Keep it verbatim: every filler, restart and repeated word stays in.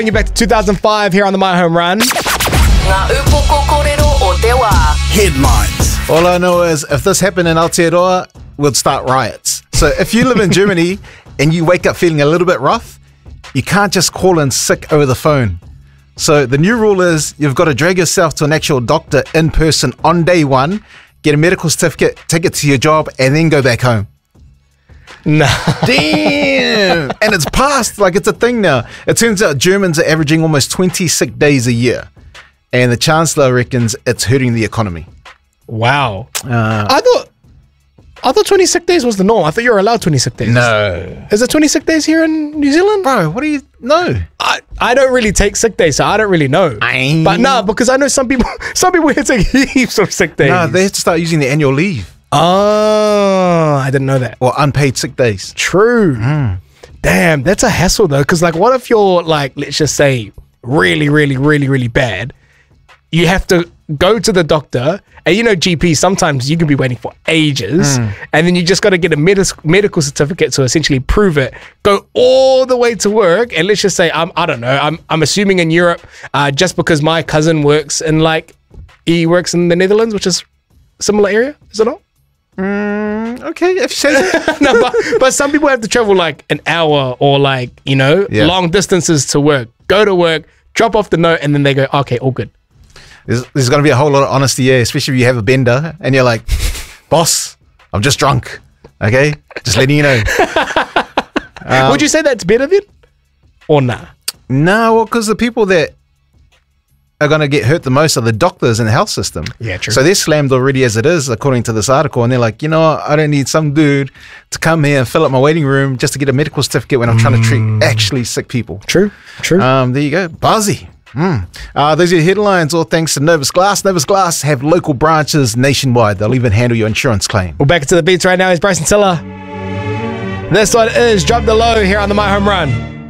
Bring you back to two thousand five here on the My Home Run. Headlines. All I know is if this happened in Aotearoa, we'd start riots. So if you live in Germany and you wake up feeling a little bit rough, you can't just call in sick over the phone. So the new rule is you've got to drag yourself to an actual doctor in person on day one, get a medical certificate, take it to your job, and then go back home. Nah. Damn. And it's passed. Like, it's a thing now. It turns out Germans are averaging almost twenty sick days a year. And the Chancellor reckons it's hurting the economy. Wow. Uh, I thought I thought twenty sick days was the norm. I thought you were allowed twenty sick days. No. Is it twenty sick days here in New Zealand? Bro, what do you know? I, I don't really take sick days, so I don't really know. Aye. But nah, because I know some people some people here take heaps of sick days. No, they have to start using the annual leave. Oh, I didn't know that. Or unpaid sick days. True. Mm. Damn, that's a hassle though. Because like, what if you're like, let's just say, really, really, really, really bad? You have to go to the doctor, and you know, G Ps, sometimes you can be waiting for ages, Mm. and then you just got to get a medis- medical certificate to essentially prove it. Go all the way to work, and let's just say, I'm, I don't know, I'm, I'm assuming in Europe, uh, just because my cousin works in like, he works in the Netherlands, which is a similar area, is it not? Mm, okay, if you say that. No, but, but some people have to travel like an hour or like, you know, Yeah. long distances to work, go to work, drop off the note, and then they go, okay, all good. There's, there's going to be a whole lot of honesty here, especially if you have a bender and you're like, boss, I'm just drunk. Okay? Just letting you know. Um, Would you say that's better then? Or nah? No, well, because the people that are going to get hurt the most are the doctors in the health system. Yeah, true. So they're slammed already as it is, according to this article. And they're like, you know what? I don't need some dude to come here and fill up my waiting room just to get a medical certificate when I'm trying to treat actually sick people. True, true. Um, there you go. Buzzy. Mm. Uh, those are your headlines, all thanks to Novus Glass. Novus Glass have local branches nationwide. They'll even handle your insurance claim. Well, back to the beats right now is Bryson Tiller. This one is Drop the Low here on the My Home Run.